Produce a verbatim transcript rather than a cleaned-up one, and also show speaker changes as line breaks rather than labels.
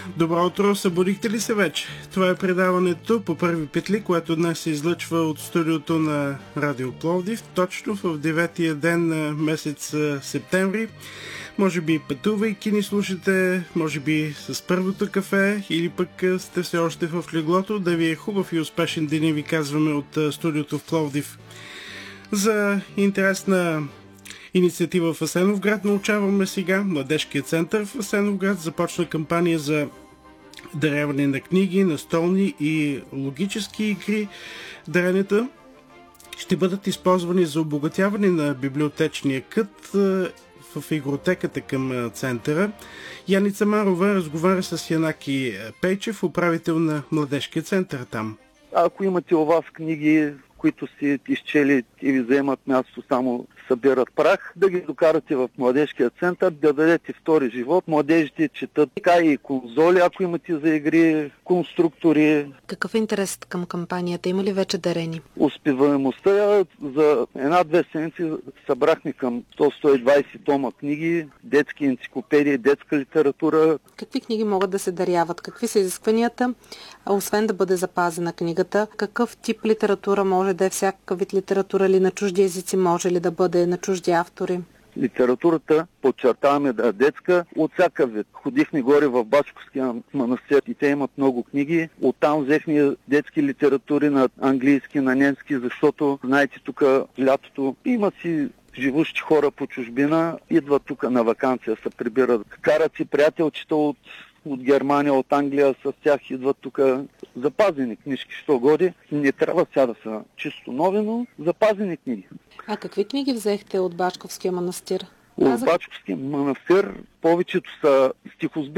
Добро утро, събудихте ли се вече? Това е предаването по първи петли, което днес се излъчва от студиото на Радио Пловдив, точно в деветия ден на месец септември. Може би пътувайки ни слушате, може би с първото кафе или пък сте все още в леглото. Да ви е хубав и успешен ден, ви казваме от студиото в Пловдив. За интересна инициатива в Асеновград научаваме сега. Младежкият център в Асеновград започна кампания за даряване на книги, настолни и логически игри. Даренията ще бъдат използвани за обогатяване на библиотечния кът в игротеката към центъра. Яница Марова разговаря с Янаки Пейчев, управител на Младежкия център там.
Ако имате у вас книги, които си изчели и ви заемат място, само събират прах, да ги докарате в Младежкия център, да дадете втори живот. Младежите четат така и конзоли, ако имате за игри, конструктори.
Какъв е интересът към кампанията? Има ли вече дарени?
Успеваемостта за една-две седмици събрахме към сто до сто и двайсет тома книги, детски енциклопедии, детска литература.
Какви книги могат да се даряват? Какви са изискванията? Освен да бъде запазена книгата, какъв тип литература може да е, всякакъв вид литература ли, на чужди езици може ли да бъде, на чужди автори?
Литературата, подчертаваме, да е детска, от всякакъв вид. Ходихме горе в Бачковския манастир и те имат много книги. Оттам взехме детски литератури на английски, на немски, защото, знаете, тук лятото има си живущи хора по чужбина, идват тук на ваканция, се прибират. Карат си приятелчета от от Германия, от Англия, с тях идват тук запазени книжки, що годи. Не трябва сега да са чисто нови, но запазени книги.
А какви книги взехте от Бачковския манастир?
От Бачковския манастир повечето са стихосбирки.